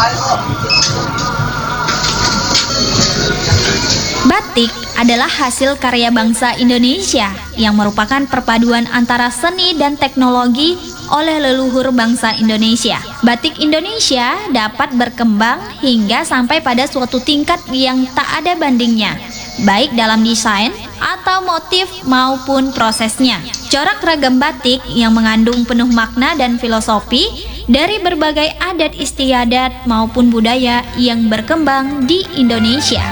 Batik adalah hasil karya bangsa Indonesia yang merupakan perpaduan antara seni dan teknologi oleh leluhur bangsa Indonesia. Batik Indonesia dapat berkembang hingga sampai pada suatu tingkat yang tak ada bandingnya, baik dalam desain atau motif maupun prosesnya. Corak ragam batik yang mengandung penuh makna dan filosofi dari berbagai adat istiadat maupun budaya yang berkembang di Indonesia.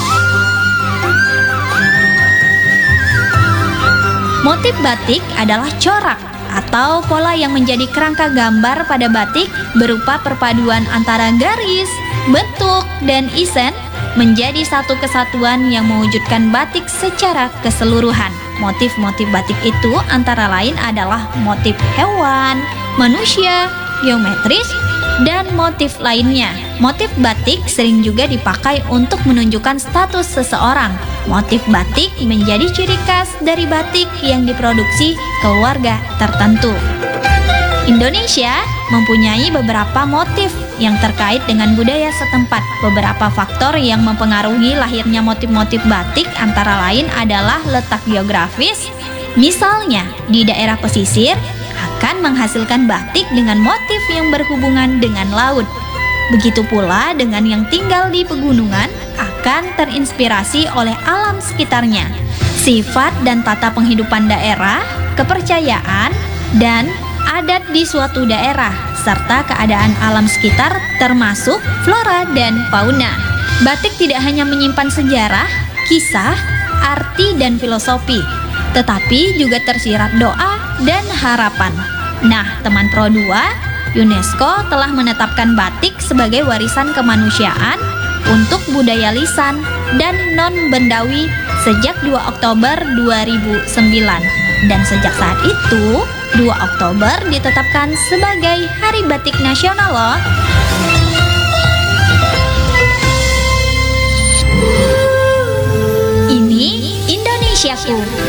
Motif batik adalah corak atau pola yang menjadi kerangka gambar pada batik berupa perpaduan antara garis, bentuk, dan isen menjadi satu kesatuan yang mewujudkan batik secara keseluruhan. Motif-motif batik itu antara lain adalah motif hewan, manusia, geometris, dan motif lainnya. Motif batik sering juga dipakai untuk menunjukkan status seseorang. Motif batik menjadi ciri khas dari batik yang diproduksi keluarga tertentu. Indonesia mempunyai beberapa motif yang terkait dengan budaya setempat. Beberapa faktor yang mempengaruhi lahirnya motif-motif batik antara lain adalah letak geografis. Misalnya, di daerah pesisir akan menghasilkan batik dengan motif yang berhubungan dengan laut. Begitu pula dengan yang tinggal di pegunungan akan terinspirasi oleh alam sekitarnya. Sifat dan tata penghidupan daerah, kepercayaan, dan adat di suatu daerah, serta keadaan alam sekitar termasuk flora dan fauna. Batik tidak hanya menyimpan sejarah, kisah, arti, dan filosofi, tetapi juga tersirat doa dan harapan. Nah, teman Pro 2, UNESCO telah menetapkan batik sebagai warisan kemanusiaan untuk budaya lisan dan non-bendawi sejak 2 Oktober 2009. Dan sejak saat itu, 2 Oktober ditetapkan sebagai Hari Batik Nasional loh. Ini Indonesiaku.